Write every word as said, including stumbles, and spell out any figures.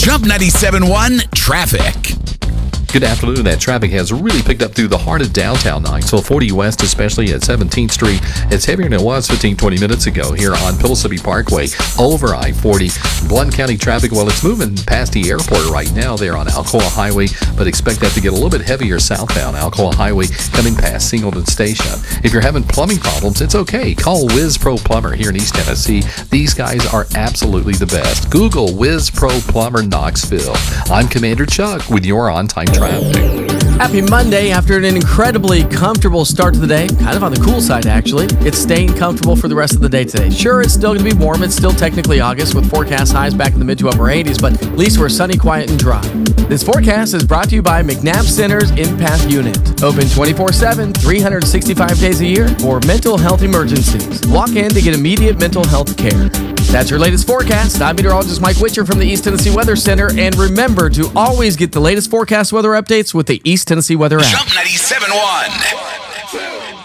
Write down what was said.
Jump ninety-seven point one Traffic. Good afternoon. That traffic has really picked up through the heart of downtown Knoxville, forty West, especially at seventeenth Street. It's heavier than it was fifteen, twenty minutes ago here on Pillsbury Parkway over I forty. Blount County traffic, well, it's moving past the airport right now there on Alcoa Highway, but expect that to get a little bit heavier southbound Alcoa Highway coming past Singleton Station. If you're having plumbing problems, it's okay. Call Whiz Pro Plumber here in East Tennessee. These guys are absolutely the best. Google Whiz Pro Plumber Knoxville. I'm Commander Chuck with your on-time traffic. Happy Monday. After an incredibly comfortable start to the day, kind of on the cool side actually, it's staying comfortable for the rest of the day today. Sure, it's still going to be warm. It's still technically August with forecast highs back in the mid to upper eighties, but at least we're sunny, quiet, and dry. This forecast is brought to you by McNabb Center's Empath Unit. Open twenty-four seven, three hundred sixty-five days a year for mental health emergencies. Walk in to get immediate mental health care. That's your latest forecast. I'm meteorologist Mike Witcher from the East Tennessee Weather Center. And remember to always get the latest forecast weather updates with the East Tennessee Weather app. Jump ninety-seven point one.